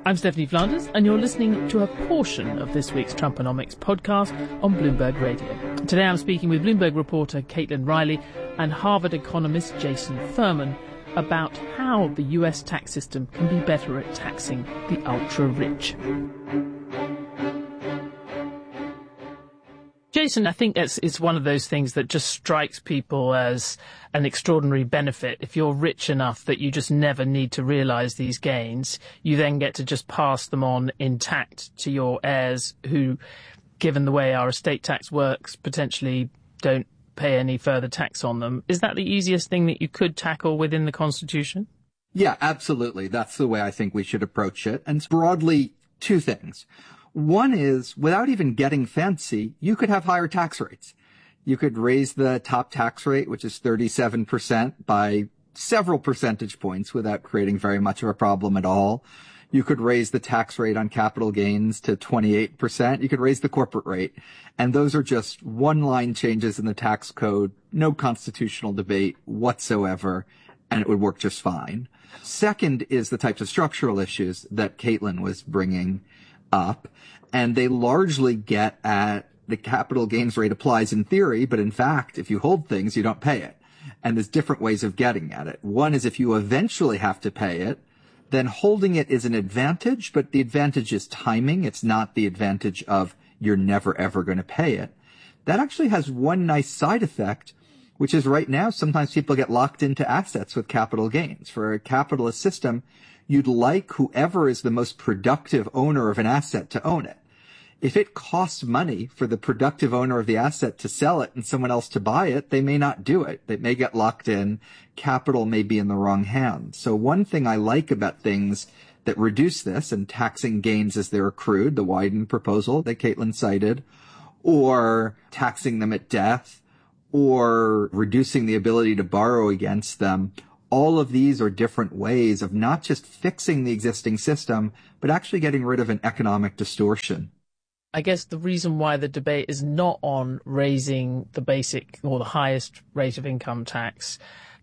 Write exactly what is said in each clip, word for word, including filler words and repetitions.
I'm Stephanie Flanders, and you're listening to a portion of this week's Trumponomics podcast on Bloomberg Radio. Today I'm speaking with Bloomberg reporter Caitlin Riley and Harvard economist Jason Furman about how the U S tax system can be better at taxing the ultra-rich. Jason, I think that's it's one of those things that just strikes people as an extraordinary benefit. If you're rich enough that you just never need to realise these gains, you then get to just pass them on intact to your heirs who, given the way our estate tax works, potentially don't pay any further tax on them. Is that the easiest thing that you could tackle within the Constitution? Yeah, absolutely. That's the way I think we should approach it. And broadly, two things. One is, without even getting fancy, you could have higher tax rates. You could raise the top tax rate, which is thirty-seven percent, by several percentage points without creating very much of a problem at all. You could raise the tax rate on capital gains to twenty-eight percent. You could raise the corporate rate. And those are just one-line changes in the tax code, no constitutional debate whatsoever, and it would work just fine. Second is the types of structural issues that Caitlin was bringing up, and they largely get at the capital gains rate applies in theory, but in fact, if you hold things, you don't pay it. And there's different ways of getting at it. One is if you eventually have to pay it, then holding it is an advantage, but the advantage is timing. It's not the advantage of you're never, ever going to pay it. That actually has one nice side effect, which is right now, sometimes people get locked into assets with capital gains. For a capitalist system, you'd like whoever is the most productive owner of an asset to own it. If it costs money for the productive owner of the asset to sell it and someone else to buy it, they may not do it. They may get locked in. Capital may be in the wrong hands. So one thing I like about things that reduce this, and taxing gains as they're accrued, the Wyden proposal that Caitlin cited, or taxing them at death, or reducing the ability to borrow against them, all of these are different ways of not just fixing the existing system, but actually getting rid of an economic distortion. I guess the reason why the debate is not on raising the basic or the highest rate of income tax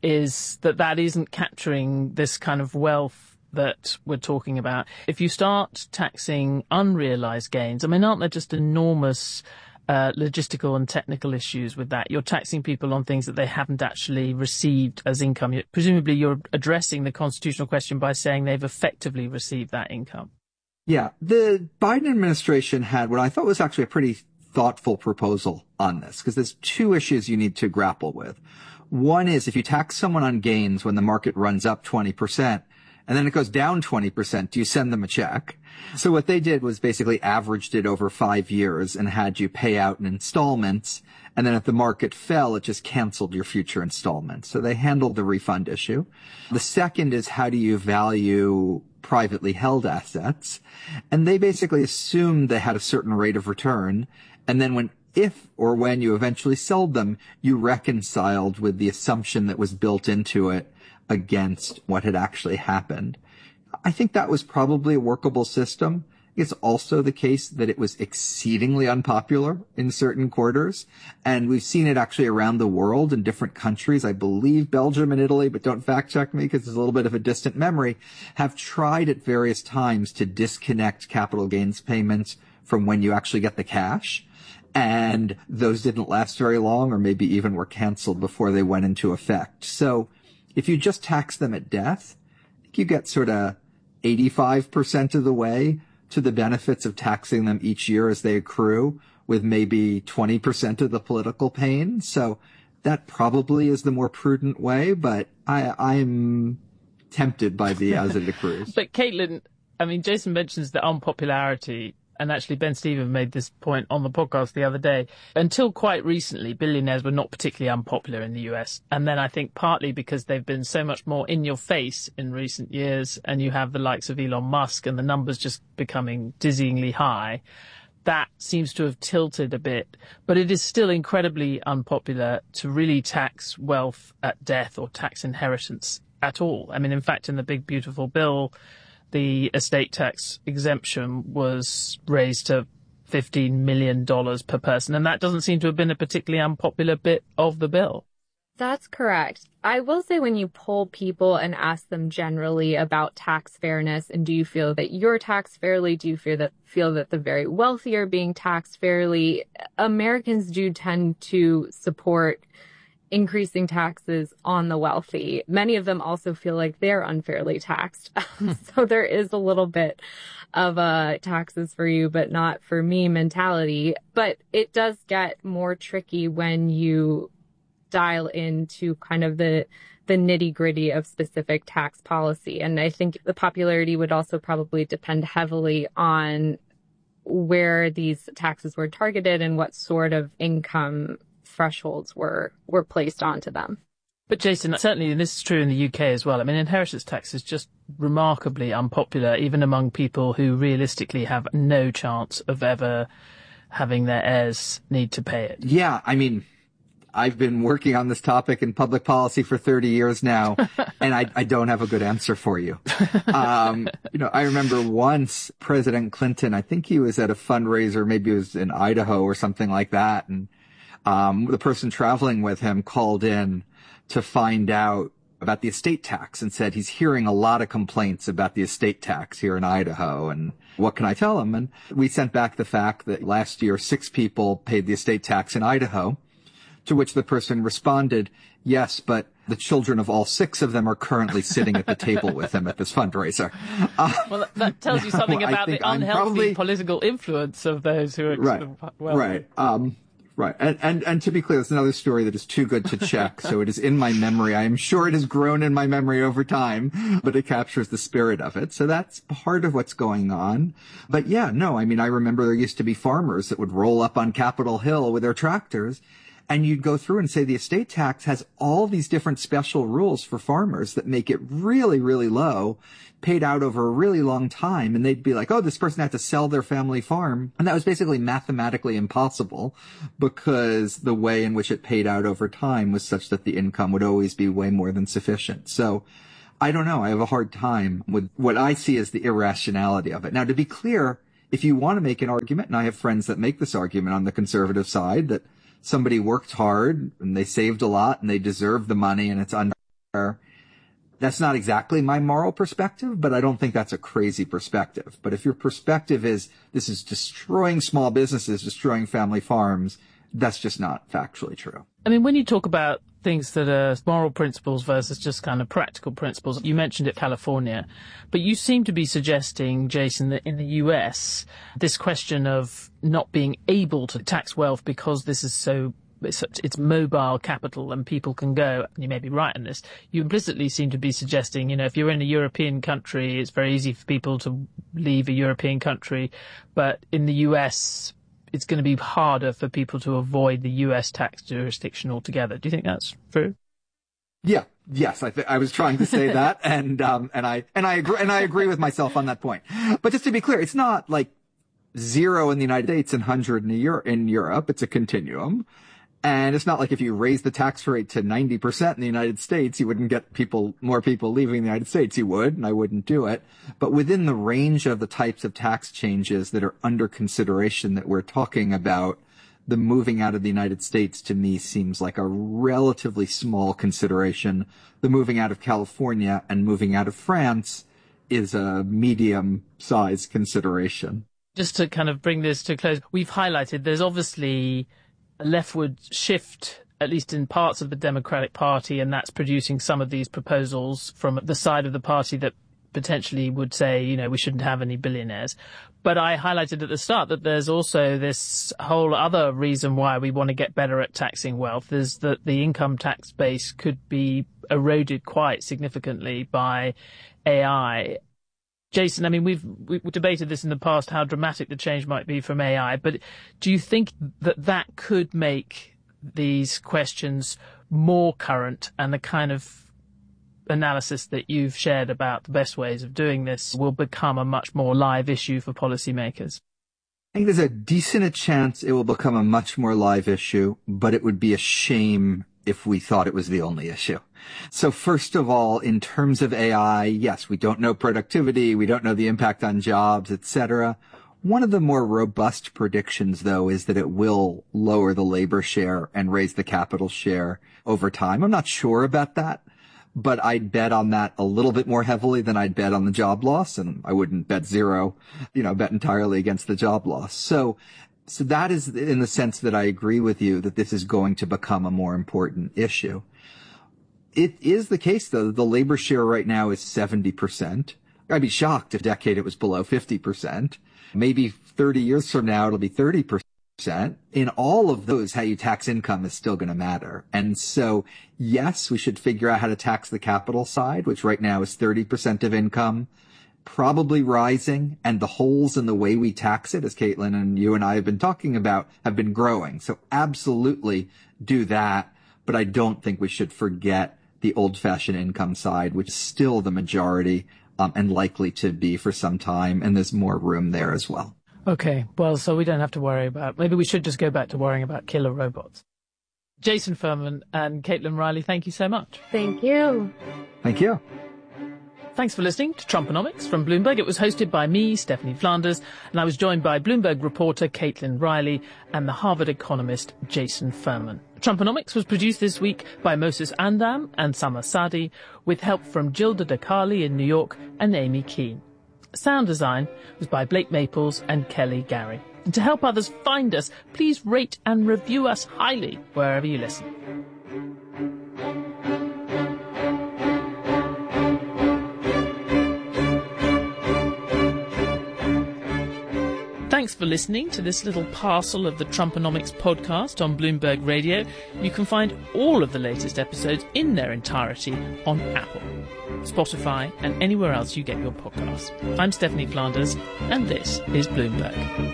is that that isn't capturing this kind of wealth that we're talking about. If you start taxing unrealised gains, I mean, aren't there just enormous Uh, logistical and technical issues with that? You're taxing people on things that they haven't actually received as income. Presumably you're addressing the constitutional question by saying they've effectively received that income. Yeah, the Biden administration had what I thought was actually a pretty thoughtful proposal on this, because there's two issues you need to grapple with. One is if you tax someone on gains when the market runs up twenty percent, and then it goes down twenty percent, do you send them a check? So what they did was basically averaged it over five years and had you pay out in installments. And then if the market fell, it just canceled your future installments. So they handled the refund issue. The second is how do you value privately held assets? And they basically assumed they had a certain rate of return. And then when, if or when you eventually sold them, you reconciled with the assumption that was built into it against what had actually happened. I think that was probably a workable system. It's also the case that it was exceedingly unpopular in certain quarters. And we've seen it actually around the world in different countries. I believe Belgium and Italy, but don't fact check me because it's a little bit of a distant memory, have tried at various times to disconnect capital gains payments from when you actually get the cash. And those didn't last very long, or maybe even were canceled before they went into effect. So if you just tax them at death, I think you get sort of eighty-five percent of the way to the benefits of taxing them each year as they accrue, with maybe twenty percent of the political pain. So that probably is the more prudent way, but I, I'm tempted by the as it accrues. But Caitlin, I mean, Jason mentions the unpopularity. And actually, Ben Stevens made this point on the podcast the other day. Until quite recently, billionaires were not particularly unpopular in the U S. And then I think partly because they've been so much more in your face in recent years, and you have the likes of Elon Musk and the numbers just becoming dizzyingly high, that seems to have tilted a bit. But it is still incredibly unpopular to really tax wealth at death or tax inheritance at all. I mean, in fact, in the Big Beautiful Bill, the estate tax exemption was raised to fifteen million dollars per person, and that doesn't seem to have been a particularly unpopular bit of the bill. That's correct. I will say when you poll people and ask them generally about tax fairness and do you feel that you're taxed fairly, do you feel that feel that the very wealthy are being taxed fairly, Americans do tend to support increasing taxes on the wealthy. Many of them also feel like they're unfairly taxed. So there is a little bit of a taxes for you, but not for me mentality. But it does get more tricky when you dial into kind of the the nitty-gritty of specific tax policy. And I think the popularity would also probably depend heavily on where these taxes were targeted and what sort of income thresholds were were placed onto them. But Jason, certainly, and this is true in the U K as well, I mean, inheritance tax is just remarkably unpopular, even among people who realistically have no chance of ever having their heirs need to pay it. Yeah, I mean, I've been working on this topic in public policy for thirty years now, and I, I don't have a good answer for you. Um, you know, I remember once President Clinton, I think he was at a fundraiser, maybe it was in Idaho or something like that, and um, the person traveling with him called in to find out about the estate tax and said he's hearing a lot of complaints about the estate tax here in Idaho, and what can I tell him? And we sent back the fact that last year six people paid the estate tax in Idaho. To which the person responded, yes, but the children of all six of them are currently sitting at the table with him at this fundraiser. Uh, well, that tells you something about the unhealthy probably, political influence of those who are right, sort of well. Right, um, right. And, and, and to be clear, it's another story that is too good to check, so it is in my memory. I am sure it has grown in my memory over time, but it captures the spirit of it. So that's part of what's going on. But yeah, no, I mean, I remember there used to be farmers that would roll up on Capitol Hill with their tractors, and you'd go through and say the estate tax has all these different special rules for farmers that make it really, really low, paid out over a really long time. And they'd be like, oh, this person had to sell their family farm. And that was basically mathematically impossible because the way in which it paid out over time was such that the income would always be way more than sufficient. So I don't know. I have a hard time with what I see as the irrationality of it. Now, to be clear, if you want to make an argument, and I have friends that make this argument on the conservative side, that somebody worked hard and they saved a lot and they deserve the money and it's unfair. That's not exactly my moral perspective, but I don't think that's a crazy perspective. But if your perspective is this is destroying small businesses, destroying family farms, that's just not factually true. I mean, when you talk about things that are moral principles versus just kind of practical principles, you mentioned it, California, but you seem to be suggesting, Jason, that in the U S, this question of not being able to tax wealth because this is so, it's, it's mobile capital and people can go, and you may be right in this, you implicitly seem to be suggesting, you know, if you're in a European country, it's very easy for people to leave a European country, but in the U S, it's going to be harder for people to avoid the U S tax jurisdiction altogether. Do you think that's true? Yeah. Yes. I th- I was trying to say that. and, um, and I, and I agree, and I agree with myself on that point. But just to be clear, it's not like zero in the United States and one hundred in, Euro- in Europe. It's a continuum. And it's not like if you raise the tax rate to ninety percent in the United States, you wouldn't get people, more people leaving the United States. You would, and I wouldn't do it. But within the range of the types of tax changes that are under consideration that we're talking about, the moving out of the United States to me seems like a relatively small consideration. The moving out of California and moving out of France is a medium-sized consideration. Just to kind of bring this to a close, we've highlighted there's obviously a leftward shift, at least in parts of the Democratic Party, and that's producing some of these proposals from the side of the party that potentially would say, you know, we shouldn't have any billionaires. But I highlighted at the start that there's also this whole other reason why we want to get better at taxing wealth is that the income tax base could be eroded quite significantly by A I. Jason, I mean, we've, we've debated this in the past, how dramatic the change might be from A I, but do you think that that could make these questions more current and the kind of analysis that you've shared about the best ways of doing this will become a much more live issue for policymakers? I think there's a decent chance it will become a much more live issue, but it would be a shame if we thought it was the only issue. So first of all, in terms of A I, yes, we don't know productivity, we don't know the impact on jobs, et cetera. One of the more robust predictions, though, is that it will lower the labor share and raise the capital share over time. I'm not sure about that, but I'd bet on that a little bit more heavily than I'd bet on the job loss, and I wouldn't bet zero, you know, bet entirely against the job loss. So, so that is in the sense that I agree with you that this is going to become a more important issue. It is the case, though, that the labor share right now is seventy percent. I'd be shocked if a decade it was below fifty percent. Maybe thirty years from now, it'll be thirty percent. In all of those, how you tax income is still going to matter. And so, yes, we should figure out how to tax the capital side, which right now is thirty percent of income, probably rising. And the holes in the way we tax it, as Caitlin and you and I have been talking about, have been growing. So absolutely do that. But I don't think we should forget the old-fashioned income side, which is still the majority um, and likely to be for some time. And there's more room there as well. Okay, well, so we don't have to worry about, maybe we should just go back to worrying about killer robots. Jason Furman and Caitlin Riley, thank you so much. Thank you. Thank you. Thanks for listening to Trumponomics from Bloomberg. It was hosted by me, Stephanie Flanders, and I was joined by Bloomberg reporter Caitlin Riley and the Harvard economist Jason Furman. Trumponomics was produced this week by Moses Andam and Summer Sadi, with help from Gilda DeCarli in New York and Amy Keane. Sound design was by Blake Maples and Kelly Gary. And to help others find us, please rate and review us highly wherever you listen. Thanks for listening to this little parcel of the Trumponomics podcast on Bloomberg Radio. You can find all of the latest episodes in their entirety on Apple, Spotify, and anywhere else you get your podcasts. I'm Stephanie Flanders, and this is Bloomberg.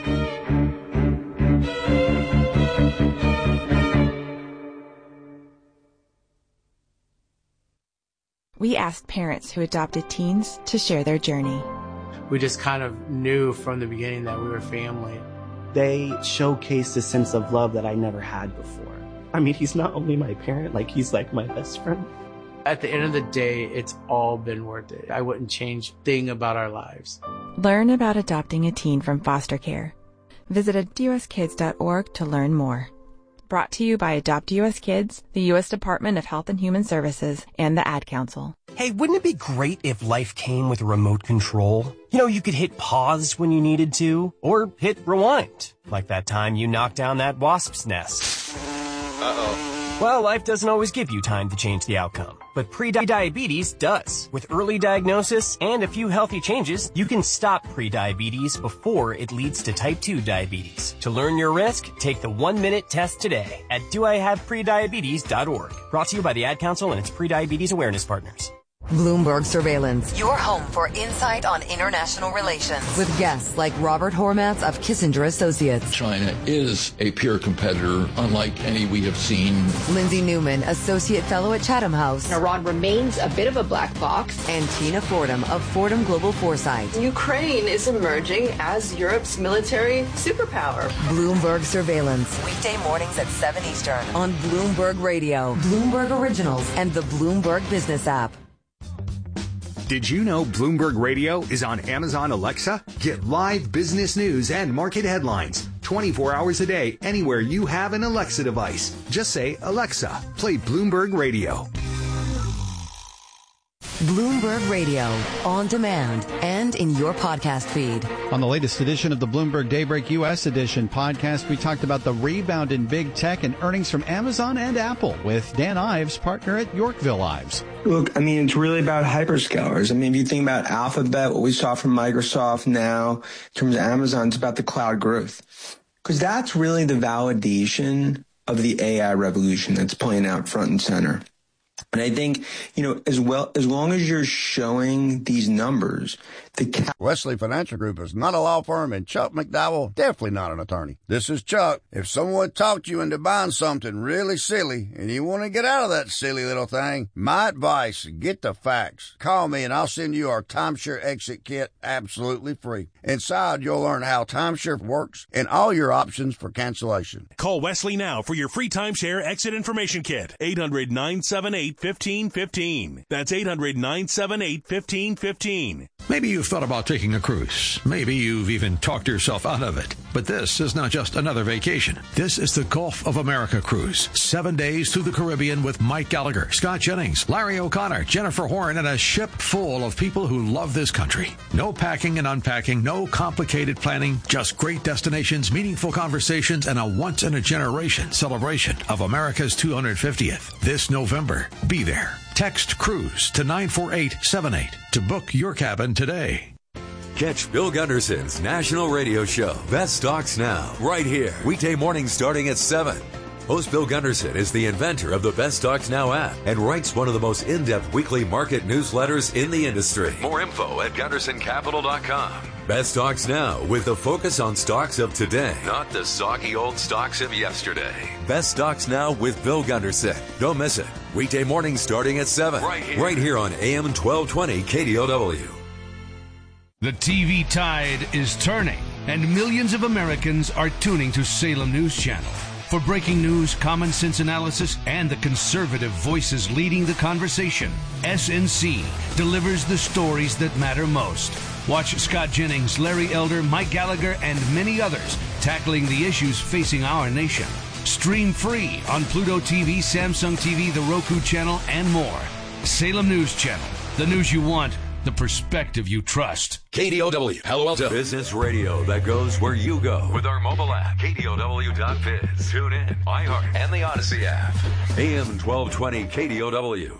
We asked parents who adopted teens to share their journey. We just kind of knew from the beginning that we were family. They showcased a sense of love that I never had before. I mean, he's not only my parent, like he's like my best friend. At the end of the day, it's all been worth it. I wouldn't change a thing about our lives. Learn about adopting a teen from foster care. Visit adopt u s kids dot org to learn more. Brought to you by Adopt U S Kids, the U S Department of Health and Human Services, and the Ad Council. Hey, wouldn't it be great if life came with a remote control? You know, you could hit pause when you needed to, or hit rewind, like that time you knocked down that wasp's nest. Uh-oh. Well, life doesn't always give you time to change the outcome, but pre-diabetes does. With early diagnosis and a few healthy changes, you can stop pre-diabetes before it leads to type two diabetes. To learn your risk, take the one-minute test today at do I have prediabetes dot org. Brought to you by the Ad Council and its pre-diabetes awareness partners. Bloomberg Surveillance, your home for insight on international relations. With guests like Robert Hormats of Kissinger Associates. China is a peer competitor, unlike any we have seen. Lindsay Newman, Associate Fellow at Chatham House. Iran remains a bit of a black box. And Tina Fordham of Fordham Global Foresight. Ukraine is emerging as Europe's military superpower. Bloomberg Surveillance. Weekday mornings at seven Eastern. On Bloomberg Radio, Bloomberg Originals, and the Bloomberg Business app. Did you know Bloomberg Radio is on Amazon Alexa? Get live business news and market headlines twenty-four hours a day anywhere you have an Alexa device. Just say, Alexa, play Bloomberg Radio. Bloomberg Radio, on demand and in your podcast feed. On the latest edition of the Bloomberg Daybreak U S Edition podcast, we talked about the rebound in big tech and earnings from Amazon and Apple with Dan Ives, partner at Yorkville Ives. Look, I mean, it's really about hyperscalers. I mean, if you think about Alphabet, what we saw from Microsoft now, in terms of Amazon, it's about the cloud growth. Because that's really the validation of the A I revolution that's playing out front and center. And I think, you know, as well, as long as you're showing these numbers, the ca- Wesley Financial Group is not a law firm, and Chuck McDowell definitely not an attorney. This is Chuck. If someone talked you into buying something really silly and you want to get out of that silly little thing, my advice, get the facts. Call me and I'll send you our timeshare exit kit absolutely free. Inside, you'll learn how timeshare works and all your options for cancellation. Call Wesley now for your free timeshare exit information kit. eight hundred nine seven eight fifteen fifteen. That's eight hundred, nine seven eight, fifteen fifteen. Maybe you've thought about taking a cruise. Maybe you've even talked yourself out of it. But this is not just another vacation. This is the Gulf of America cruise. Seven days through the Caribbean with Mike Gallagher, Scott Jennings, Larry O'Connor, Jennifer Horn, and a ship full of people who love this country. No packing and unpacking, no complicated planning, just great destinations, meaningful conversations, and a once-in-a-generation celebration of America's two hundred fiftieth. This November, be there. Text CRUISE to nine four eight seven eight to book your cabin today. Catch Bill Gunderson's national radio show, Best Stocks Now, right here. Weekday mornings starting at seven. Host Bill Gunderson is the inventor of the Best Stocks Now app and writes one of the most in-depth weekly market newsletters in the industry. More info at gunderson capital dot com. Best Stocks Now, with a focus on stocks of today, not the soggy old stocks of yesterday. Best Stocks Now with Bill Gunderson. Don't miss it. Weekday mornings starting at seven. Right here. Right here on A M twelve twenty K D O W. The T V tide is turning, and millions of Americans are tuning to Salem News Channel. For breaking news, common sense analysis, and the conservative voices leading the conversation, S N C delivers the stories that matter most. Watch Scott Jennings, Larry Elder, Mike Gallagher, and many others tackling the issues facing our nation. Stream free on Pluto T V, Samsung T V, the Roku channel, and more. Salem News Channel. The news you want, the perspective you trust. K D O W, Palo Alto. Business radio that goes where you go. With our mobile app, K D O W dot biz. Tune in, iHeart, and the Odyssey app. A M twelve twenty K D O W.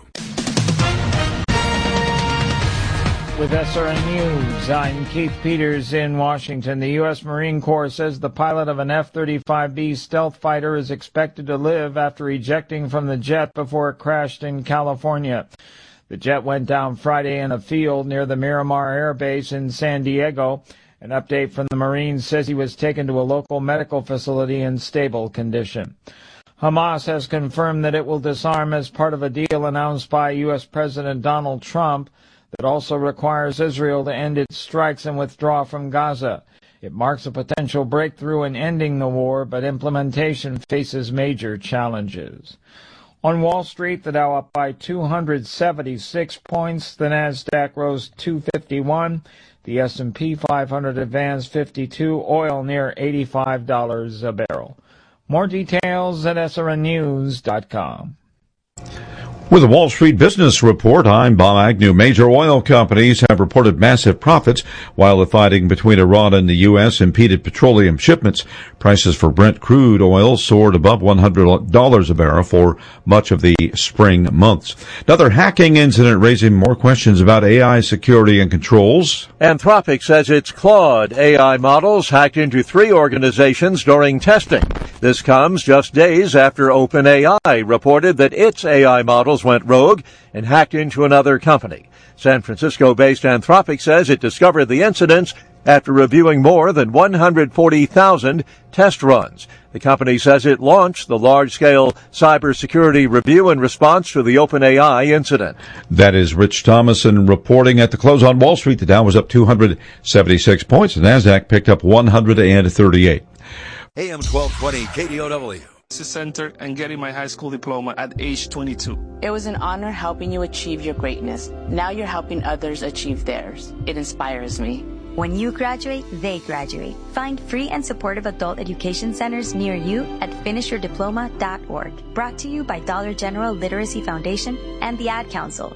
With S R N News, I'm Keith Peters in Washington. The U S Marine Corps says the pilot of an F thirty-five B stealth fighter is expected to live after ejecting from the jet before it crashed in California. The jet went down Friday in a field near the Miramar Air Base in San Diego. An update from the Marines says he was taken to a local medical facility in stable condition. Hamas has confirmed that it will disarm as part of a deal announced by U S President Donald Trump that also requires Israel to end its strikes and withdraw from Gaza. It marks a potential breakthrough in ending the war, but implementation faces major challenges. On Wall Street, the Dow up by two hundred seventy-six points. The Nasdaq rose two fifty-one. The S and P five hundred advanced fifty-two. Oil near eighty-five dollars a barrel. More details at S R N news dot com. With the Wall Street Business Report, I'm Bob Agnew. Major oil companies have reported massive profits while the fighting between Iran and the U S impeded petroleum shipments. Prices for Brent crude oil soared above one hundred dollars a barrel for much of the spring months. Another hacking incident raising more questions about A I security and controls. Anthropic says its Claude A I models hacked into three organizations during testing. This comes just days after OpenAI reported that its A I models went rogue and hacked into another company. San Francisco-based Anthropic says it discovered the incidents after reviewing more than one hundred forty thousand test runs. The company says it launched the large-scale cybersecurity review in response to the OpenAI incident. That is Rich Thomason reporting. At the close on Wall Street, the Dow was up two hundred seventy-six points. The Nasdaq picked up one hundred thirty-eight. A M twelve twenty K D O W. Center and getting my high school diploma at age twenty-two. It was an honor helping you achieve your greatness. Now you're helping others achieve theirs. It inspires me. When you graduate, they graduate. Find free and supportive adult education centers near you at finish your diploma dot org. Brought to you by Dollar General Literacy Foundation and the Ad Council.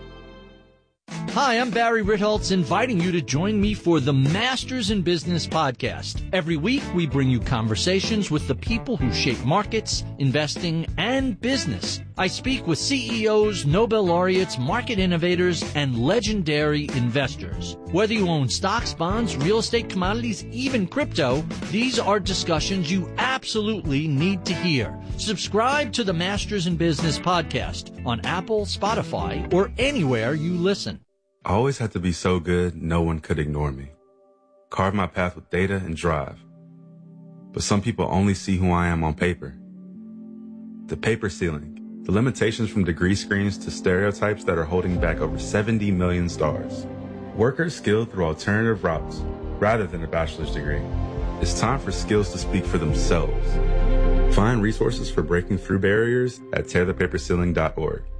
Hi, I'm Barry Ritholtz, inviting you to join me for the Masters in Business podcast. Every week, we bring you conversations with the people who shape markets, investing, and business. I speak with C E Os, Nobel laureates, market innovators, and legendary investors. Whether you own stocks, bonds, real estate, commodities, even crypto, these are discussions you absolutely need to hear. Subscribe to the Masters in Business podcast on Apple, Spotify, or anywhere you listen. I always had to be so good, no one could ignore me. Carve my path with data and drive. But some people only see who I am on paper. The paper ceiling, the limitations from degree screens to stereotypes that are holding back over seventy million stars. Workers skilled through alternative routes, rather than a bachelor's degree. It's time for skills to speak for themselves. Find resources for breaking through barriers at tear the paper ceiling dot org.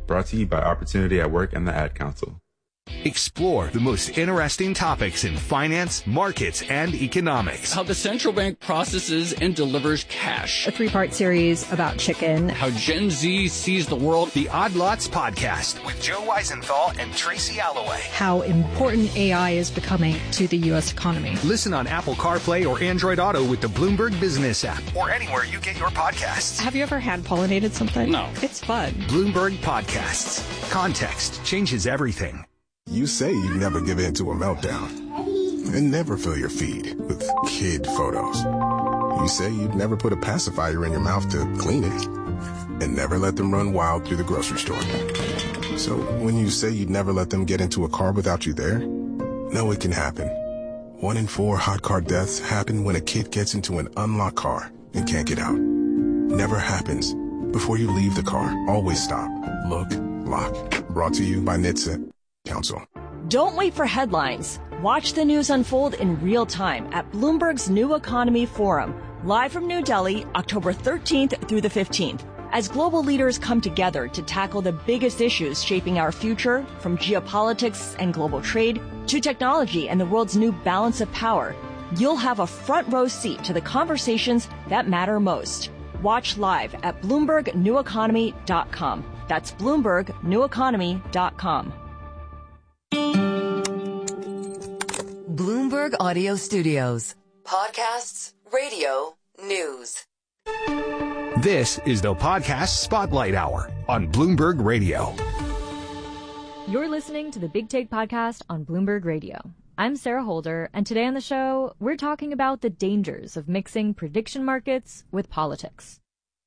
Brought to you by Opportunity at Work and the Ad Council. Explore the most interesting topics in finance, markets, and economics. How the central bank processes and delivers cash. A three-part series about chicken. How Gen Z sees the world. The Odd Lots Podcast with Joe Weisenthal and Tracy Alloway. How important A I is becoming to the U S economy. Listen on Apple CarPlay or Android Auto with the Bloomberg Business app or anywhere you get your podcasts. Have you ever hand-pollinated something? No. It's fun. Bloomberg Podcasts. Context changes everything. You say you never give in to a meltdown and never fill your feed with kid photos. You say you'd never put a pacifier in your mouth to clean it and never let them run wild through the grocery store. So when you say you'd never let them get into a car without you there, no, it can happen. One in four hot car deaths happen when a kid gets into an unlocked car and can't get out. Never happens. Before you leave the car, always stop, look, lock. Brought to you by N H T S A Council. Don't wait for headlines. Watch the news unfold in real time at Bloomberg's New Economy Forum, live from New Delhi, October thirteenth through the fifteenth. As global leaders come together to tackle the biggest issues shaping our future, from geopolitics and global trade to technology and the world's new balance of power, you'll have a front row seat to the conversations that matter most. Watch live at Bloomberg New Economy dot com. That's Bloomberg New Economy dot com. Bloomberg Audio Studios. Podcasts, radio, news. This is the Podcast Spotlight Hour on Bloomberg Radio. You're listening to the Big Take Podcast on Bloomberg Radio. I'm Sarah Holder, and today on the show, we're talking about the dangers of mixing prediction markets with politics.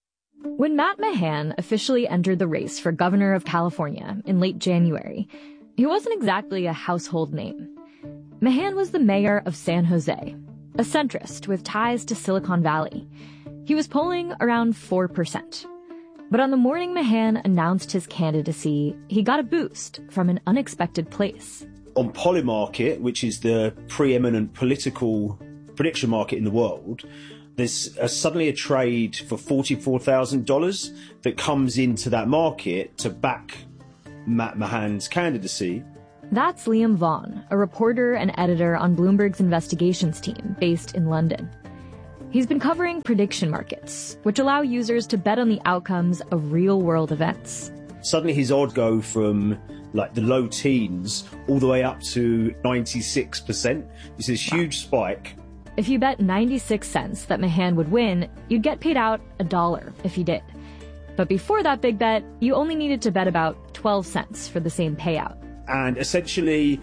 When Matt Mahan officially entered the race for governor of California in late January, he wasn't exactly a household name. Mahan was the mayor of San Jose, a centrist with ties to Silicon Valley. He was polling around four percent. But on the morning Mahan announced his candidacy, he got a boost from an unexpected place. On Polymarket, which is the preeminent political prediction market in the world, there's a, suddenly a trade for forty-four thousand dollars that comes into that market to back Matt Mahan's candidacy. That's Liam Vaughan, a reporter and editor on Bloomberg's investigations team based in London. He's been covering prediction markets, which allow users to bet on the outcomes of real-world events. Suddenly his odd go from like the low teens all the way up to ninety-six percent. It's this huge spike. If you bet ninety-six cents that Mahan would win, you'd get paid out a dollar if he did. But before that big bet, you only needed to bet about twelve cents for the same payout. And essentially,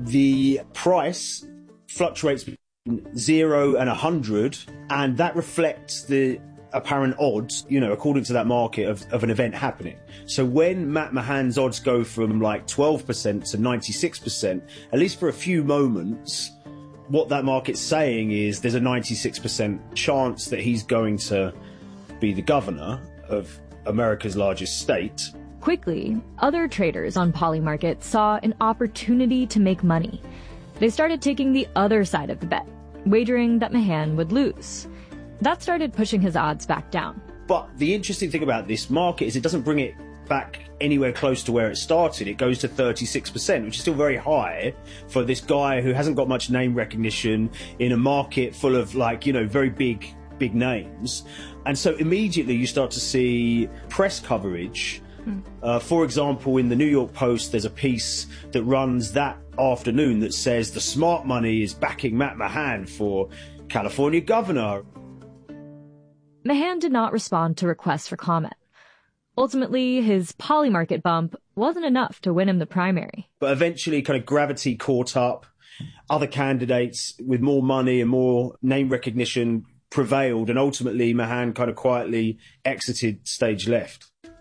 the price fluctuates between zero and one hundred, and that reflects the apparent odds, you know, according to that market of, of an event happening. So when Matt Mahan's odds go from like twelve percent to ninety-six percent, at least for a few moments, what that market's saying is there's a ninety-six percent chance that he's going to be the governor of America's largest state. Quickly, other traders on Polymarket saw an opportunity to make money. They started taking the other side of the bet, wagering that Mahan would lose. That started pushing his odds back down. But the interesting thing about this market is it doesn't bring it back anywhere close to where it started. It goes to thirty-six percent, which is still very high for this guy who hasn't got much name recognition in a market full of, like, you know, very big, big names. And so immediately you start to see press coverage. Uh, for example, in the New York Post, there's a piece that runs that afternoon that says the smart money is backing Matt Mahan for California governor. Mahan did not respond to requests for comment. Ultimately, his Polymarket bump wasn't enough to win him the primary. But eventually, kind of gravity caught up. Other candidates with more money and more name recognition prevailed, and ultimately Mahan kind of quietly exited stage left.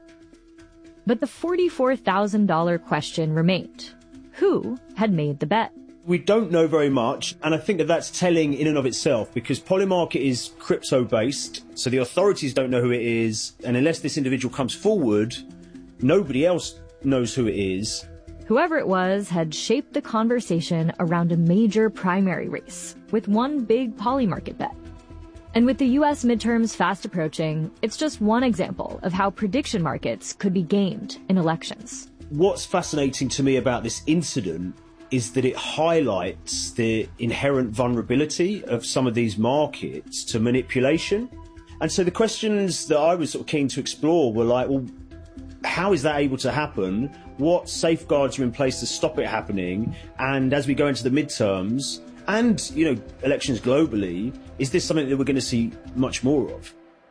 But the forty-four thousand dollars question remained. Who had made the bet? We don't know very much, and I think that that's telling in and of itself, because Polymarket is crypto-based, so the authorities don't know who it is, and unless this individual comes forward, nobody else knows who it is. Whoever it was had shaped the conversation around a major primary race with one big Polymarket bet. And with the U S midterms fast approaching, it's just one example of how prediction markets could be gamed in elections. What's fascinating to me about this incident is that it highlights the inherent vulnerability of some of these markets to manipulation. And so the questions that I was sort of keen to explore were like, well, how is that able to happen? What safeguards are in place to stop it happening? And as we go into the midterms and, you know, elections globally, is this something that we're going to see much more of?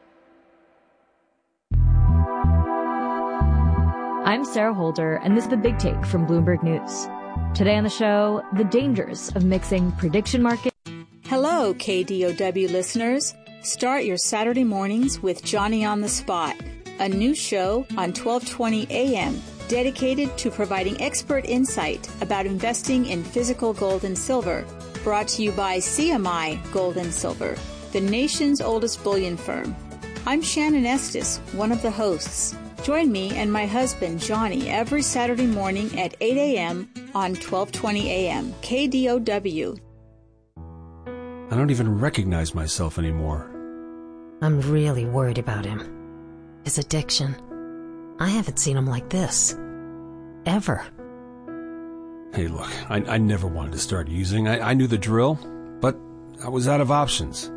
I'm Sarah Holder, and this is The Big Take from Bloomberg News. Today on the show, the dangers of mixing prediction markets. Hello, K D O W listeners. Start your Saturday mornings with Johnny on the Spot, a new show on twelve twenty a.m. dedicated to providing expert insight about investing in physical gold and silver. Brought to you by C M I Gold and Silver, the nation's oldest bullion firm. I'm Shannon Estes, one of the hosts. Join me and my husband, Johnny, every Saturday morning at eight a.m. on twelve twenty a.m. K D O W. I don't even recognize myself anymore. I'm really worried about him. His addiction. I haven't seen him like this. Ever. Hey, look, I, I never wanted to start using. I, I knew the drill, but I was out of options.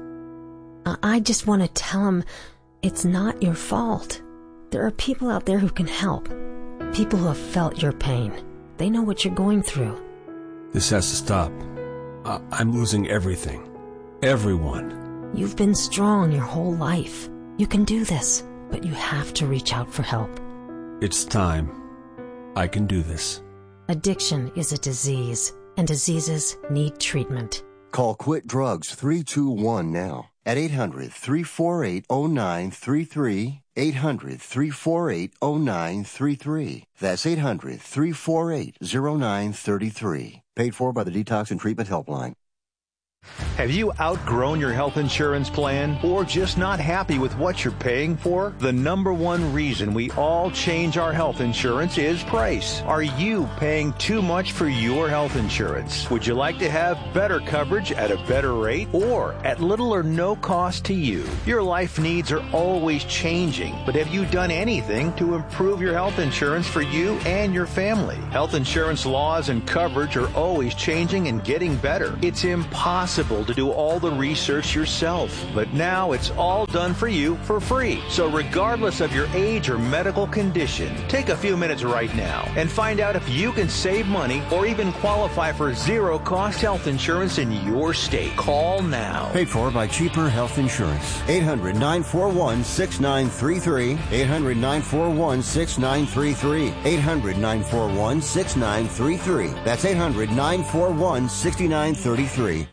I just want to tell him it's not your fault. There are people out there who can help. People who have felt your pain. They know what you're going through. This has to stop. I, I'm losing everything. Everyone. You've been strong your whole life. You can do this, but you have to reach out for help. It's time. I can do this. Addiction is a disease, and diseases need treatment. Call Quit Drugs three two one now at eight hundred, three four eight, oh nine three three, eight hundred, three four eight, oh nine three three. That's eight hundred, three four eight, oh nine three three. Paid for by the Detox and Treatment Helpline. Have you outgrown your health insurance plan or just not happy with what you're paying for? The number one reason we all change our health insurance is price. Are you paying too much for your health insurance? Would you like to have better coverage at a better rate or at little or no cost to you? Your life needs are always changing, but have you done anything to improve your health insurance for you and your family? Health insurance laws and coverage are always changing and getting better. It's impossible to do all the research yourself, but now it's all done for you for free. So regardless of your age or medical condition, take a few minutes right now and find out if you can save money or even qualify for zero cost health insurance in your state. Call now. Paid for by Cheaper Health Insurance. eight hundred, nine four one, six nine three three. eight hundred, nine four one, six nine three three. eight hundred, nine four one, six nine three three. That's eight hundred, nine four one, six nine three three.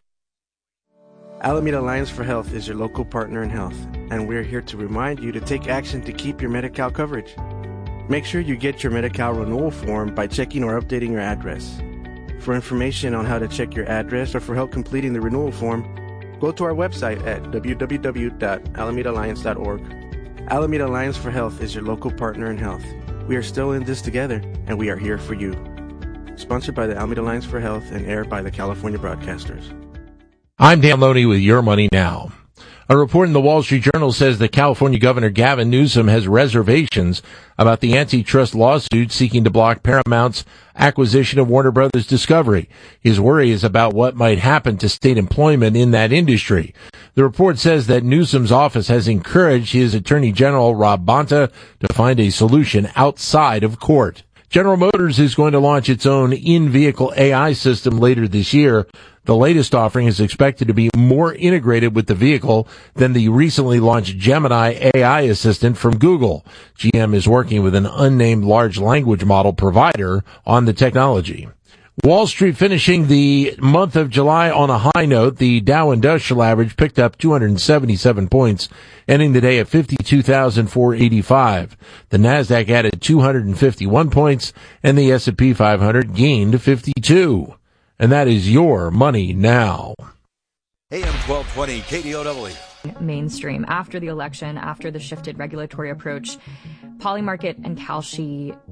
Alameda Alliance for Health is your local partner in health, and we're here to remind you to take action to keep your Medi-Cal coverage. Make sure you get your Medi-Cal renewal form by checking or updating your address. For information on how to check your address or for help completing the renewal form, go to our website at w w w dot alameda alliance dot org. Alameda Alliance for Health is your local partner in health. We are still in this together, and we are here for you. Sponsored by the Alameda Alliance for Health and aired by the California Broadcasters. I'm Dan Loney with Your Money Now. A report in the Wall Street Journal says that California Governor Gavin Newsom has reservations about the antitrust lawsuit seeking to block Paramount's acquisition of Warner Brothers Discovery. His worry is about what might happen to state employment in that industry. The report says that Newsom's office has encouraged his Attorney General, Rob Bonta, to find a solution outside of court. General Motors is going to launch its own in-vehicle A I system later this year. The latest offering is expected to be more integrated with the vehicle than the recently launched Gemini A I assistant from Google. G M is working with an unnamed large language model provider on the technology. Wall Street finishing the month of July on a high note. The Dow Industrial Average picked up two hundred seventy-seven points, ending the day at fifty-two thousand four hundred eighty-five. The Nasdaq added two hundred fifty-one points, and the S and P five hundred gained fifty-two. And that is Your Money Now. A M twelve twenty K D O W. Mainstream after the election, after the shifted regulatory approach, Polymarket and Kalshi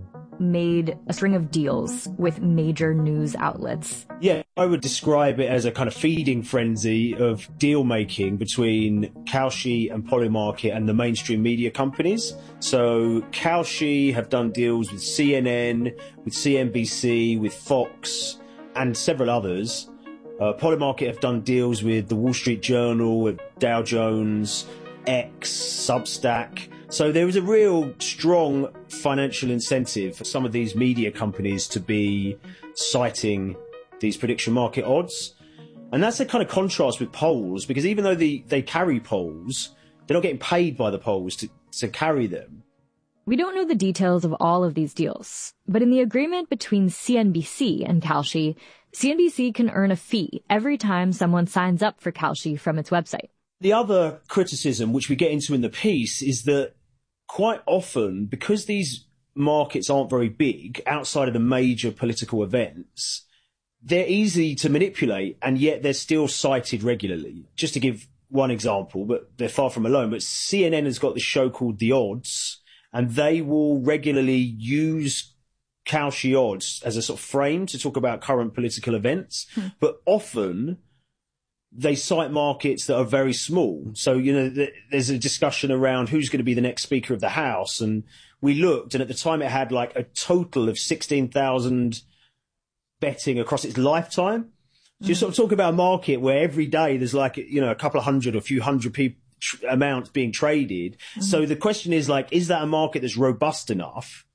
made a string of deals with major news outlets. Yeah, I would describe it as a kind of feeding frenzy of deal making between Kalshi and Polymarket and the mainstream media companies. So Kalshi have done deals with C N N, with C N B C, with Fox, and several others. Uh, Polymarket have done deals with the Wall Street Journal, with Dow Jones, X, Substack. So there was a real strong financial incentive for some of these media companies to be citing these prediction market odds. And that's a kind of contrast with polls, because even though the, they carry polls, they're not getting paid by the polls to, to carry them. We don't know the details of all of these deals, but in the agreement between C N B C and Kalshi, C N B C can earn a fee every time someone signs up for Kalshi from its website. The other criticism, which we get into in the piece, is that quite often, because these markets aren't very big outside of the major political events, they're easy to manipulate, and yet they're still cited regularly. Just to give one example, but they're far from alone, but C N N has got this show called The Odds, and they will regularly use Kalshi odds as a sort of frame to talk about current political events, hmm. but often they cite markets that are very small. So, you know, th- there's a discussion around who's going to be the next Speaker of the House, and we looked, and at the time it had like a total of sixteen thousand betting across its lifetime. So mm. you sort of talk about a market where every day there's like, you know, a couple of hundred or a few hundred people tr- amounts being traded. Mm. So the question is like, is that a market that's robust enough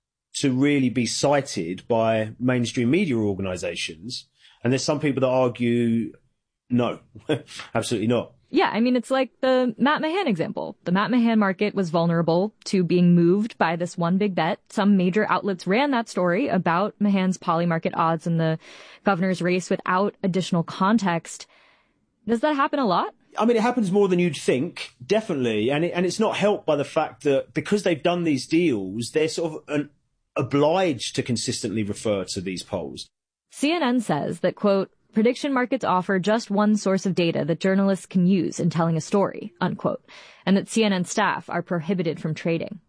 to really be cited by mainstream media organizations? And there's some people that argue, no, absolutely not. Yeah, I mean, it's like the Matt Mahan example. The Matt Mahan market was vulnerable to being moved by this one big bet. Some major outlets ran that story about Mahan's Polymarket odds in the governor's race without additional context. Does that happen a lot? I mean, it happens more than you'd think, definitely. And it, and it's not helped by the fact that because they've done these deals, they're sort of an obliged to consistently refer to these polls. C N N says that, quote, prediction markets offer just one source of data that journalists can use in telling a story, unquote, and that C N N staff are prohibited from trading.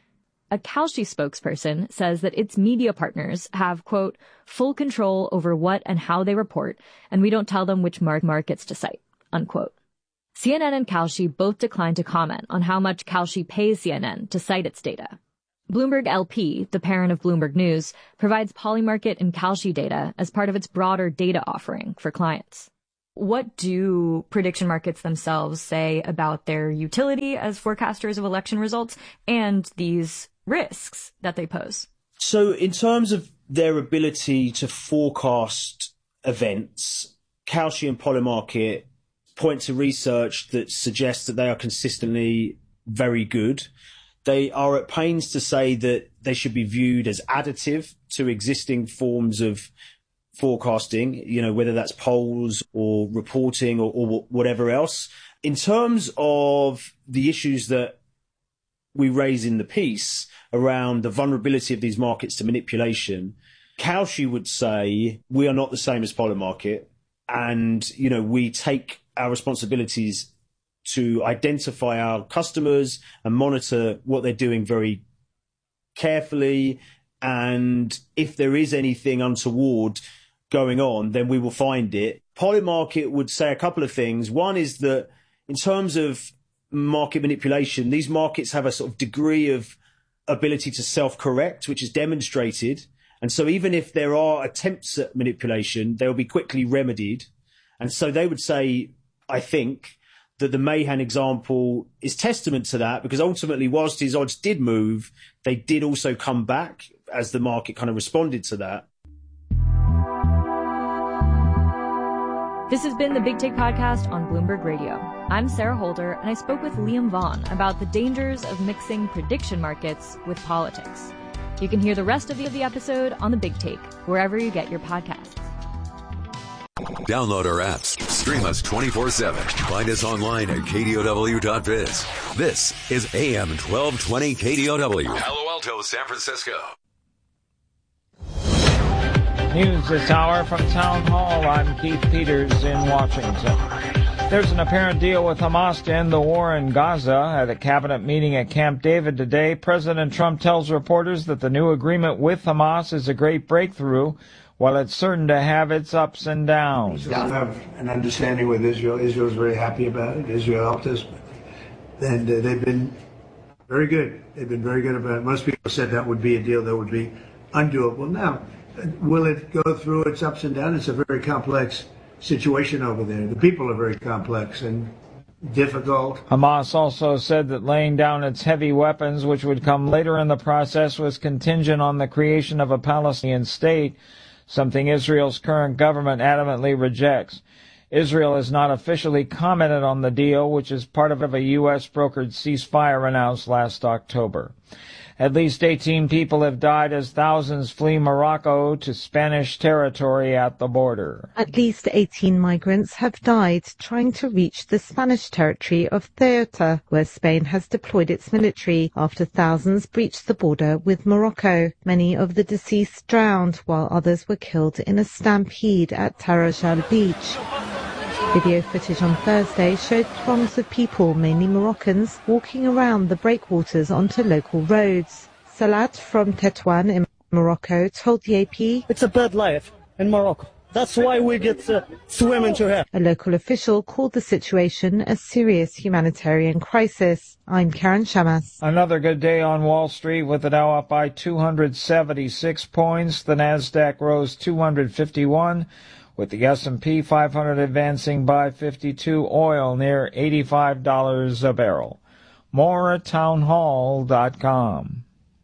A Kalshi spokesperson says that its media partners have, quote, full control over what and how they report, and we don't tell them which mar- markets to cite, unquote. C N N and Kalshi both declined to comment on how much Kalshi pays C N N to cite its data. Bloomberg L P, the parent of Bloomberg News, provides Polymarket and Kalshi data as part of its broader data offering for clients. What do prediction markets themselves say about their utility as forecasters of election results and these risks that they pose? So in terms of their ability to forecast events, Kalshi and Polymarket point to research that suggests that they are consistently very good. They are at pains to say that they should be viewed as additive to existing forms of forecasting, you know, whether that's polls or reporting or, or whatever else. In terms of the issues that we raise in the piece around the vulnerability of these markets to manipulation, Kalshi would say we are not the same as Polymarket, and, you know, we take our responsibilities to identify our customers and monitor what they're doing very carefully. And if there is anything untoward going on, then we will find it. Polymarket would say a couple of things. One is that in terms of market manipulation, these markets have a sort of degree of ability to self-correct, which is demonstrated. And so even if there are attempts at manipulation, they'll be quickly remedied. And so they would say, I think, that the Mahan example is testament to that, because ultimately, whilst his odds did move, they did also come back as the market kind of responded to that. This has been the Big Take Podcast on Bloomberg Radio. I'm Sarah Holder, and I spoke with Liam Vaughn about the dangers of mixing prediction markets with politics. You can hear the rest of the, of the episode on the Big Take, wherever you get your podcasts. Download our apps. Stream us twenty-four seven. Find us online at K D O W dot biz. This is A M twelve twenty K D O W. Palo Alto, San Francisco. News this hour from Town Hall. I'm Keith Peters in Washington. There's an apparent deal with Hamas to end the war in Gaza. At a cabinet meeting at Camp David today, President Trump tells reporters that the new agreement with Hamas is a great breakthrough, while it's certain to have its ups and downs. We have an understanding with Israel. Israel's very happy about it. Israel helped us. And uh, they've been very good. They've been very good about it. Most people said that would be a deal that would be undoable. Now, will it go through its ups and downs? It's a very complex situation over there. The people are very complex and difficult. Hamas also said that laying down its heavy weapons, which would come later in the process, was contingent on the creation of a Palestinian state, something Israel's current government adamantly rejects. Israel has not officially commented on the deal, which is part of a U S brokered ceasefire announced last October. At least eighteen people have died as thousands flee Morocco to Spanish territory at the border. At least eighteen migrants have died trying to reach the Spanish territory of Ceuta, where Spain has deployed its military after thousands breached the border with Morocco. Many of the deceased drowned, while others were killed in a stampede at Tarajal Beach. Video footage on Thursday showed throngs of people, mainly Moroccans, walking around the breakwaters onto local roads. Salat from Tetuan in Morocco told the A P, "It's a bad life in Morocco. That's why we get uh, swim into here." A local official called the situation a serious humanitarian crisis. I'm Karen Shamas. Another good day on Wall Street, with the Dow up by two hundred seventy-six points. The Nasdaq rose two hundred fifty-one. With the S and P five hundred advancing by fifty-two, oil near eighty-five dollars a barrel. More at townhall dot com.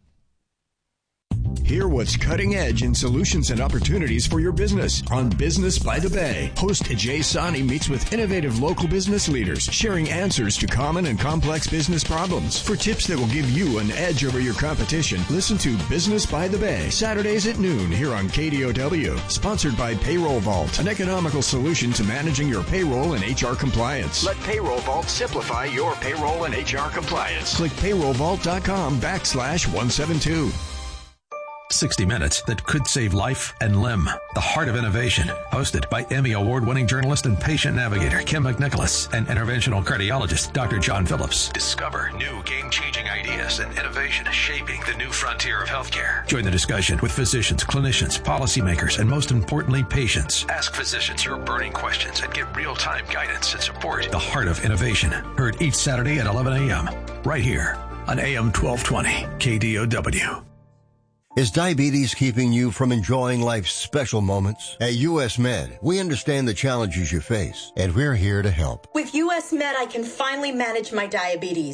Hear what's cutting edge in solutions and opportunities for your business on Business by the Bay. Host Jay Sani meets with innovative local business leaders, sharing answers to common and complex business problems. For tips that will give you an edge over your competition, listen to Business by the Bay, Saturdays at noon here on K D O W. Sponsored by Payroll Vault, an economical solution to managing your payroll and H R compliance. Let Payroll Vault simplify your payroll and H R compliance. Click payrollvault.com backslash 172. sixty minutes that could save life and limb. The Heart of Innovation, hosted by Emmy Award-winning journalist and patient navigator Kim McNicholas and interventional cardiologist Doctor John Phillips. Discover new game-changing ideas and innovation shaping the new frontier of healthcare. Join the discussion with physicians, clinicians, policymakers, and most importantly, patients. Ask physicians your burning questions and get real-time guidance and support. The Heart of Innovation, heard each Saturday at eleven a.m. right here on A M twelve twenty K D O W. Is diabetes keeping you from enjoying life's special moments? At U S Med, we understand the challenges you face, and we're here to help. With U S Med, I can finally manage my diabetes.